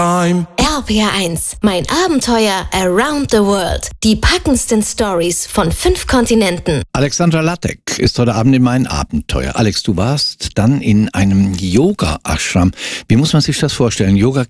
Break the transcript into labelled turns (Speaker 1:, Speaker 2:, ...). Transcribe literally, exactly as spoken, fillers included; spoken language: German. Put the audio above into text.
Speaker 1: I'm
Speaker 2: R P R eins, mein Abenteuer around the world. Die packendsten Stories von fünf Kontinenten.
Speaker 3: Alexandra Lattek ist heute Abend in mein Abenteuer. Alex, du warst dann in einem Yoga-Ashram. Wie muss man sich das vorstellen? Yoga